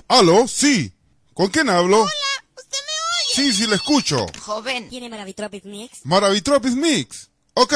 ¿Aló? Sí. ¿Con quién hablo? Hola, ¿usted me oye? Sí, le escucho. Joven. ¿Tiene Maravitropis Mix? Maravitropis Mix. Ok.